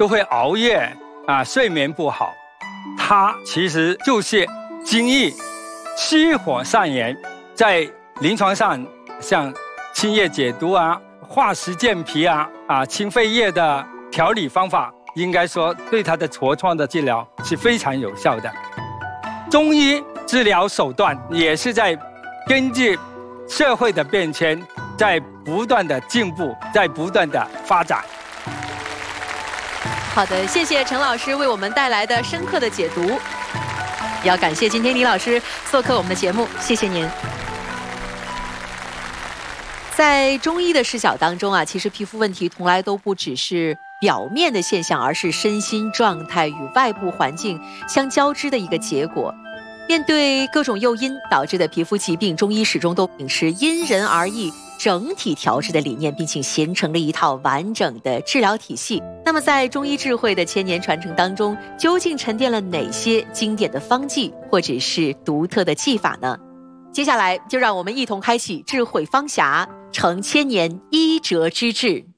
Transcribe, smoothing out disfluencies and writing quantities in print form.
都会熬夜睡眠不好，它其实就是津液虚火上炎，在临床上像清热解毒化湿健脾清肺液的调理方法，应该说对它的痤疮的治疗是非常有效的。中医治疗手段也是在根据社会的变迁，在不断的进步，在不断的发展。 好的，谢谢陈老师为我们带来的深刻的解读，也要感谢今天李老师做客我们的节目，谢谢您。在中医的视角当中其实皮肤问题从来都不只是表面的现象，而是身心状态与外部环境相交织的一个结果。面对各种诱因导致的皮肤疾病，中医始终都秉持因人而异、整体调治的理念，并且形成了一套完整的治疗体系。那么在中医智慧的千年传承当中，究竟沉淀了哪些经典的方剂或者是独特的技法呢？接下来就让我们一同开启智慧方匣，承千年医哲之志。